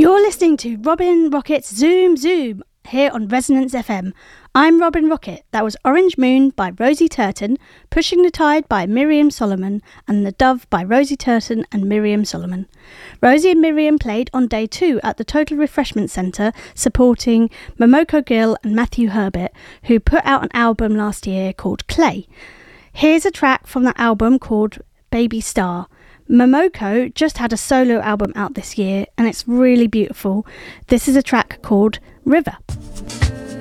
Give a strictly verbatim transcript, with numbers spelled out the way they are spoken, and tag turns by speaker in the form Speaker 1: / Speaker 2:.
Speaker 1: You're listening to Robin Rocket's Zoom Zoom here on Resonance F M. I'm Robin Rocket. That was Orange Moon by Rosie Turton, Pushing the Tide by Miriam Solomon, and The Dove by Rosie Turton and Miriam Solomon. Rosie and Miriam played on day two at the Total Refreshment Centre, supporting Momoko Gill and Matthew Herbert, who put out an album last year called Clay. Here's a track from that album called Baby Star. Momoko just had a solo album out this year and it's really beautiful. This is a track called River.